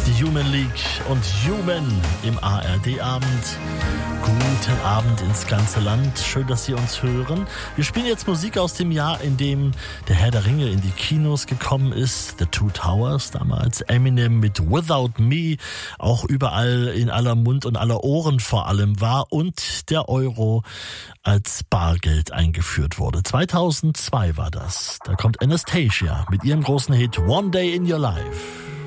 Die Human League und Human im ARD-Abend. Guten Abend ins ganze Land. Schön, dass Sie uns hören. Wir spielen jetzt Musik aus dem Jahr, in dem der Herr der Ringe in die Kinos gekommen ist. The Two Towers damals. Eminem mit Without Me auch überall in aller Mund und aller Ohren vor allem war. Und der Euro als Bargeld eingeführt wurde. 2002 war das. Da kommt Anastasia mit ihrem großen Hit One Day in Your Life.